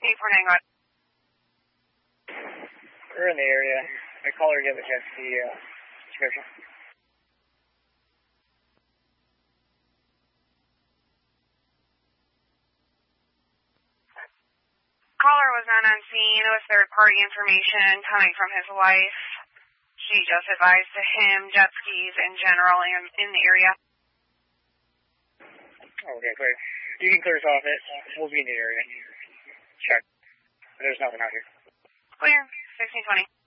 849, go ahead. We're in the area. I call her to get the jet ski description. Caller was not on scene with third-party information coming from his wife. She just advised to him jet skis in general in the area. Okay, clear. You can clear us off it. We'll be in the area. Check. There's nothing out here. Clear. 1620.